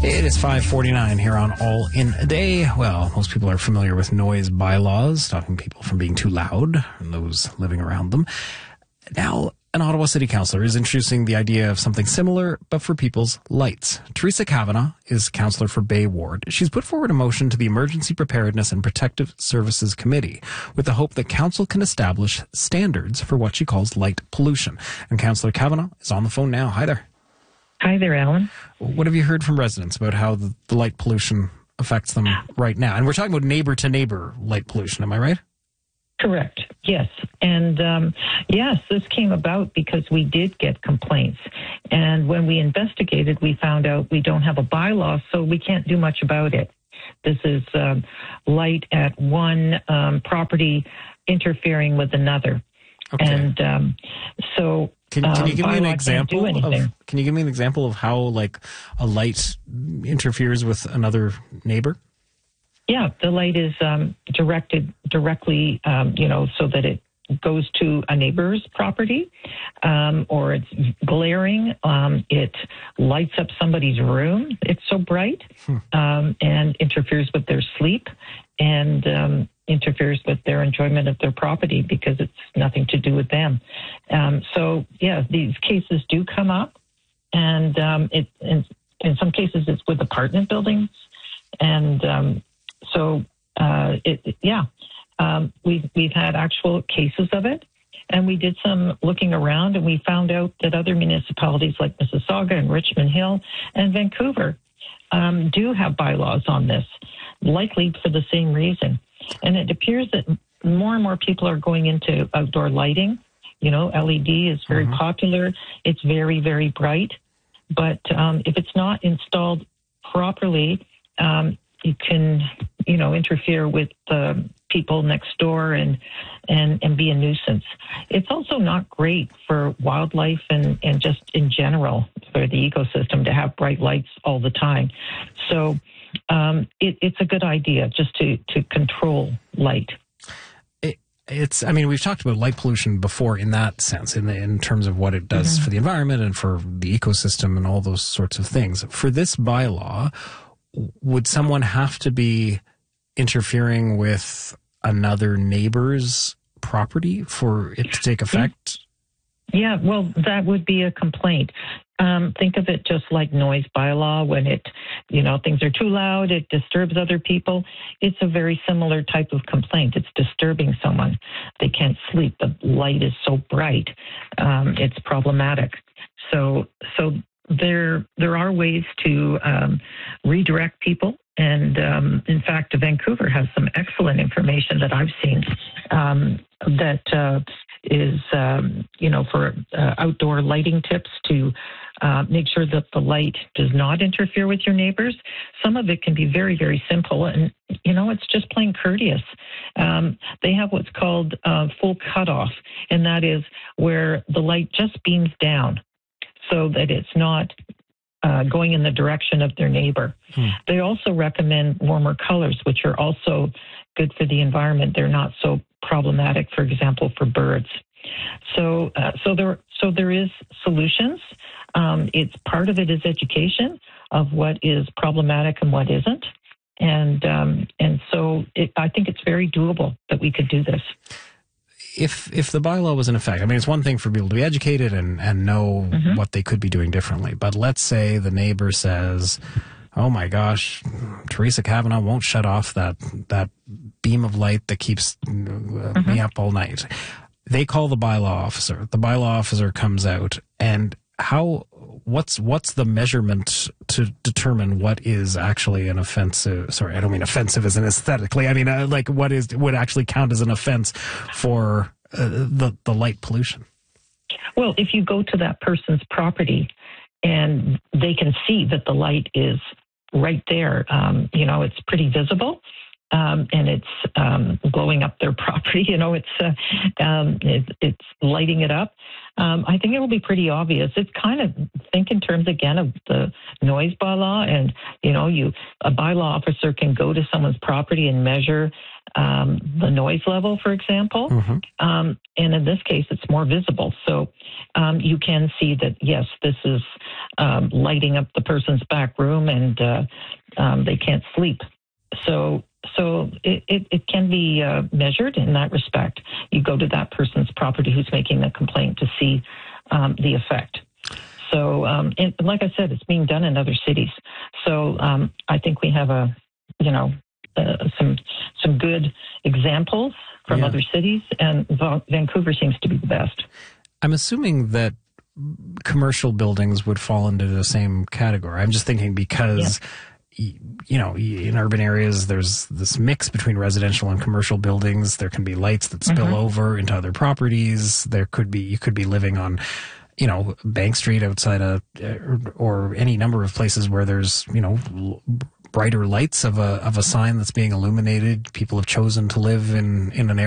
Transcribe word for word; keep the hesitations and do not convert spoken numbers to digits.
It is five forty-nine here on All in a Day. Well, most people are familiar with noise bylaws, stopping people from being too loud and those living around them. Now, an Ottawa City Councillor is introducing the idea of something similar, but for people's lights. Teresa Kavanagh is councillor for Bay Ward. She's put forward a motion to the Emergency Preparedness and Protective Services Committee with the hope that council can establish standards for what she calls light pollution. And Councillor Kavanagh is on the phone now. Hi there. Hi there, Alan. What have you heard from residents about how the, the light pollution affects them right now? And we're talking about neighbor-to-neighbor light pollution, am I right? Correct, yes. And um, yes, this came about because we did get complaints. And when we investigated, we found out we don't have a bylaw, so we can't do much about it. This is um, light at one um, property interfering with another. Okay. And um, so... Can, can you give me an example of, can you give me an example of how like a light interferes with another neighbor? Yeah, the light is um, directed directly, um, you know, so that it goes to a neighbor's property, um, or it's glaring. Um, it lights up somebody's room. It's so bright, hmm. um, and interferes with their sleep, and um, interferes with their enjoyment of their property because it's nothing to do with them. Um, so, yeah, these cases do come up, and um, it in, in some cases it's with apartment buildings, and um, so uh, it, yeah, um, we've we've had actual cases of it, and we did some looking around, and we found out that other municipalities like Mississauga and Richmond Hill and Vancouver um, do have bylaws on this, likely for the same reason. And it appears that more and more people are going into outdoor lighting. You know, L E D is very mm-hmm. popular. It's very, very bright. But um, if it's not installed properly, um, it can, you know, interfere with the people next door and, and, and be a nuisance. It's also not great for wildlife and, and just in general for the ecosystem to have bright lights all the time. So Um, it, it's a good idea just to, to control light. It, it's, I mean, we've talked about light pollution before in that sense, in the, in terms of what it does mm-hmm. for the environment and for the ecosystem and all those sorts of things. For this bylaw, would someone have to be interfering with another neighbor's property for it to take effect? Yeah, well, that would be a complaint. Um, think of it just like noise bylaw. When it, you know, things are too loud, it disturbs other people. It's a very similar type of complaint. It's disturbing someone. They can't sleep. The light is so bright. Um, it's problematic. So, so there, there are ways to um, redirect people. And um, in fact, Vancouver has some excellent information that I've seen um, that uh, is, um, you know, for uh, outdoor lighting tips to uh, make sure that the light does not interfere with your neighbors. Some of it can be very, very simple. And, you know, it's just plain courteous. Um, they have what's called uh, full cutoff, and that is where the light just beams down so that it's not Uh, going in the direction of their neighbor. Hmm. They also recommend warmer colors, which are also good for the environment. They're not so problematic, for example, for birds. So, uh, so there, so there is solutions. Um, it's part of it is education of what is problematic and what isn't, and um, and so it, I think it's very doable that we could do this. If if the bylaw was in effect, I mean, it's one thing for people to be educated and, and know mm-hmm. what they could be doing differently. But let's say the neighbor says, oh, my gosh, Teresa Kavanagh won't shut off that that beam of light that keeps uh, mm-hmm. me up all night. They call the bylaw officer. The bylaw officer comes out. And how what's what's the measurement to determine what is actually an offensive? Sorry, I don't mean offensive as in aesthetically. I mean, uh, like what is would actually count as an offense for uh, the the light pollution? Well, if you go to that person's property and they can see that the light is right there, um, you know, it's pretty visible. um, and it's um, blowing up their property, you know, it's uh, um, it, it's lighting it up. Um, I think it will be pretty obvious. It's kind of think in terms again of the noise bylaw, and you know, you a bylaw officer can go to someone's property and measure um, the noise level, for example. Mm-hmm. Um, and in this case, it's more visible, so um, you can see that yes, this is um, lighting up the person's back room, and uh, um, they can't sleep. So. So it, it, it can be uh, measured in that respect. You go to that person's property who's making the complaint to see um, the effect. So, um, and like I said, it's being done in other cities. So um, I think we have a, you know, uh, some some good examples from yeah. other cities, and Vancouver seems to be the best. I'm assuming that commercial buildings would fall into the same category. I'm just thinking because... Yeah. You know, in urban areas, there's this mix between residential and commercial buildings. There can be lights that spill mm-hmm. over into other properties. There could be, you could be living on, you know, Bank Street outside a, or, or any number of places where there's, you know, brighter lights of a, of a sign that's being illuminated. People have chosen to live in, in an area